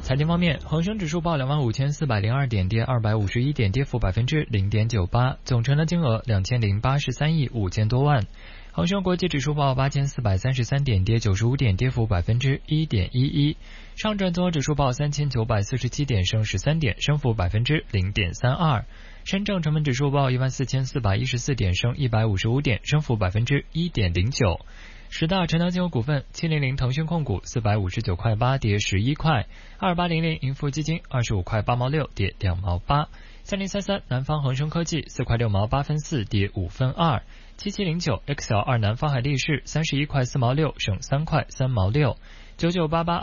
财经方面，恒生指数报25402点，跌251点，跌幅0.98%，总成交金额2083亿5000多万。恒生国际指数报8433点，跌95点，跌幅1.11%。上证综合指数报3947点，升13点，升幅0.32%。深证成分指数报14414点，升155点，升幅1.09%。十大成交金额股份：700腾讯控股459块8，跌11块；2800盈富基金25块8毛6，跌2毛8；3033南方恒生科技4块6毛8分4，跌5分2；7709XL2南方海力士31块4毛6，升3块3毛6；9988